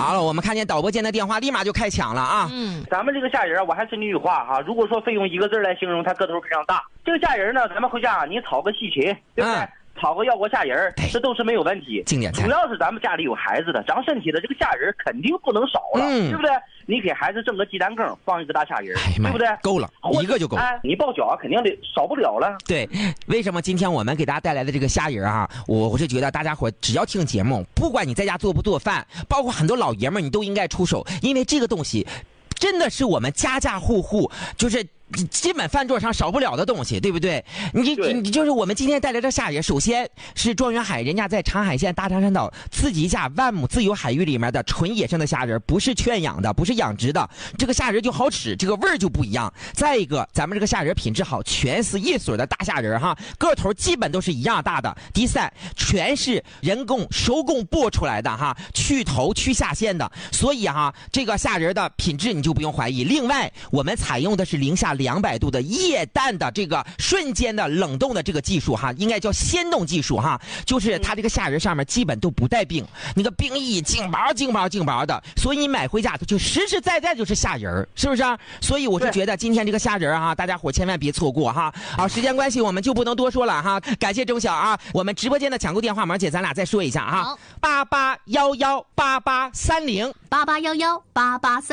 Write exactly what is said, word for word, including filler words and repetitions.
好了，我们看见导播间的电话立马就开抢了啊。 嗯， 咱们这个虾仁，我还是那句话哈，如果说非用一个字来形容，它个头非常大。这个虾仁呢，咱们回家你炒个西芹，对不对？嗯，炒个腰果虾仁，这都是没有问题。 经典菜。 主要是咱们家里有孩子的，长身体的这个虾仁肯定不能少了，嗯、对不对？你给孩子蒸个鸡蛋羹，放一个大虾仁，哎、对不对？ 够了，一个就够了。 哎，你爆饺肯定得少不了了。 对，为什么今天我们给大家带来的这个虾仁啊，我我是觉得大家伙只要听节目，不管你在家做不做饭，包括很多老爷们儿，你都应该出手，因为这个东西真的是我们家家户户就是。基本饭桌上少不了的东西，对不对？你你你就是我们今天带来的虾仁，首先是庄园海人家在长海县大长山岛自己家万亩自由海域里面的纯野生的虾仁，不是圈养的，不是养殖的，这个虾仁就好吃，这个味儿就不一样。再一个，咱们这个虾仁品质好，全是一水的大虾仁哈，个头基本都是一样大的。第三，全是人工手工剥出来的哈，去头去下线的，所以哈，这个虾仁的品质你就不用怀疑。另外，我们采用的是零下两百度的液氮的这个瞬间的冷冻的这个技术哈，应该叫鲜冻技术哈，就是它这个虾仁上面基本都不带冰，那个冰衣净薄净薄净薄的，所以你买回家就实实在在就是虾仁，是不是啊？所以我是觉得今天这个虾仁啊，大家伙千万别错过哈。好，时间关系我们就不能多说了哈，感谢钟晓啊，我们直播间的抢购电话，毛姐咱俩再说一下哈，八八幺幺八八三零， 八八幺幺八八三。